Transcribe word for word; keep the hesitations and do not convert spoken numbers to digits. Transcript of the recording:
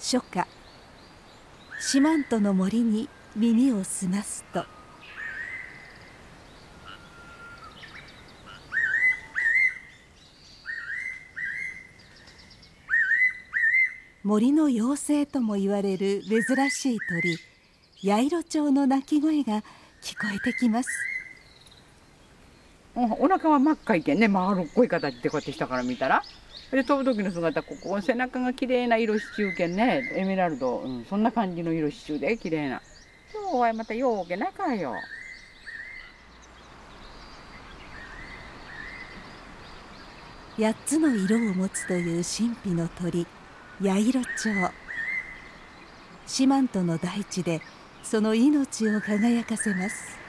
初夏、四万十の森に耳を澄ますと、森の妖精とも言われる珍しい鳥、ヤイロチョウの鳴き声が聞こえてきます。 お腹は真っ赤いけんね、丸っこい形でこうやって下から見たら。で飛ぶ時の姿、ここ背中が綺麗な色支柱けんね、エメラルド、うん、そんな感じの色支柱で綺麗な。今日はまたようけ中よ。 八つの色を持つという神秘の鳥、ヤイロチョウ。四万十の大地でその命を輝かせます。